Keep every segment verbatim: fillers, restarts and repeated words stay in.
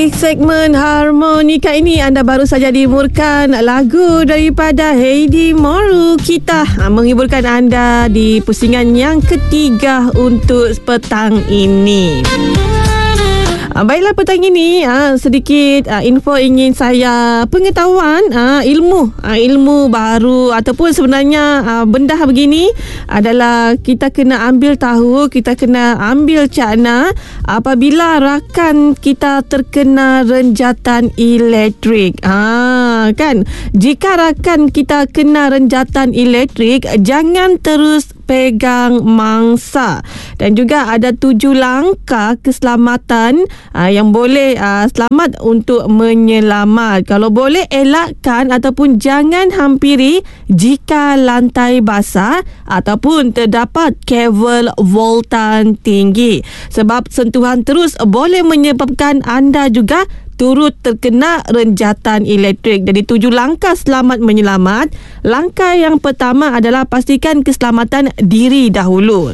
Di segmen Harmonika ini anda baru saja dihiburkan lagu daripada Heidi Moru. Kita menghiburkan anda di pusingan yang ketiga untuk petang ini. Uh, baiklah, petang ini uh, sedikit uh, info ingin saya pengetahuan uh, ilmu uh, ilmu baru ataupun sebenarnya uh, benda begini adalah kita kena ambil tahu, kita kena ambil cakna apabila rakan kita terkena renjatan elektrik. Ah, kan? Jika rakan kita kena renjatan elektrik, jangan terus pegang mangsa. Dan juga ada tujuh langkah keselamatan aa, yang boleh aa, selamat untuk menyelamat. Kalau boleh, elakkan ataupun jangan hampiri jika lantai basah ataupun terdapat kabel voltan tinggi. Sebab sentuhan terus boleh menyebabkan anda juga turut terkena renjatan elektrik. Jadi tujuh langkah selamat menyelamat. Langkah yang pertama adalah pastikan keselamatan diri dahulu.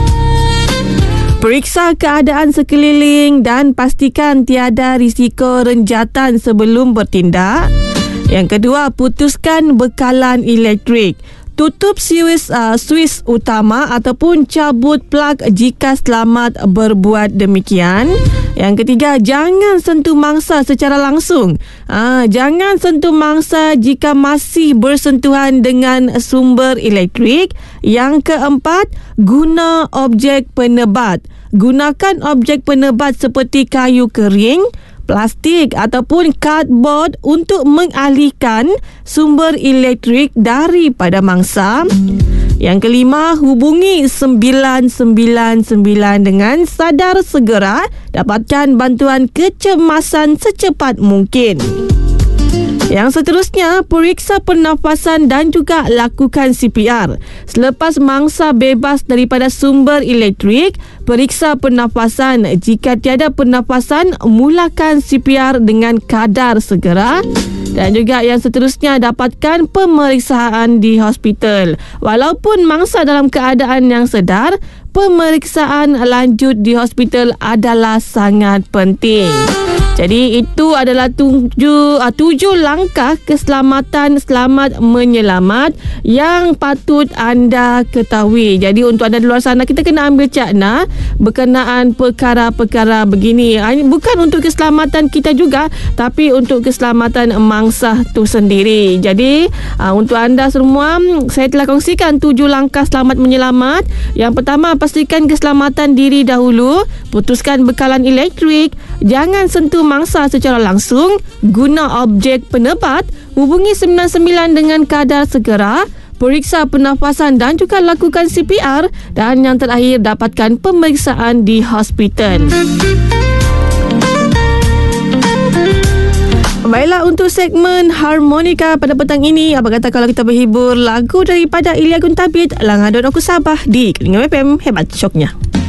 Periksa keadaan sekeliling dan pastikan tiada risiko renjatan sebelum bertindak. Yang kedua, putuskan bekalan elektrik. Tutup suis, uh, suis utama ataupun cabut plug jika selamat berbuat demikian. Yang ketiga, jangan sentuh mangsa secara langsung. Ah, jangan sentuh mangsa jika masih bersentuhan dengan sumber elektrik. Yang keempat, guna objek penebat. Gunakan objek penebat seperti kayu kering, plastik ataupun cardboard untuk mengalihkan sumber elektrik daripada mangsa. Yang kelima, hubungi sembilan sembilan sembilan dengan sadar segera. Dapatkan bantuan kecemasan secepat mungkin. Yang seterusnya, periksa pernafasan dan juga lakukan C P R. Selepas mangsa bebas daripada sumber elektrik, periksa pernafasan. Jika tiada pernafasan, mulakan C P R dengan kadar segera. Dan juga yang seterusnya, dapatkan pemeriksaan di hospital. Walaupun mangsa dalam keadaan yang sedar, pemeriksaan lanjut di hospital adalah sangat penting. Jadi itu adalah tujuh, uh, tujuh langkah keselamatan selamat menyelamat yang patut anda ketahui. Jadi untuk anda di luar sana, kita kena ambil cakna berkenaan perkara-perkara begini. Bukan untuk keselamatan kita juga, tapi untuk keselamatan mangsa tu sendiri. Jadi uh, untuk anda semua, saya telah kongsikan tujuh langkah selamat menyelamat. Yang pertama, pastikan keselamatan diri dahulu. Putuskan bekalan elektrik. Jangan sentuh mangsa secara langsung. Guna objek penebat. Hubungi sembilan sembilan dengan kadar segera. Periksa pernafasan dan juga lakukan C P R. Dan yang terakhir, dapatkan pemeriksaan di hospital. Baiklah, untuk segmen Harmonika pada petang ini, apa kata kalau kita berhibur lagu daripada Ilya Guntabit, Langadon Aku Sabah di Kelingam F M. Hebat syoknya.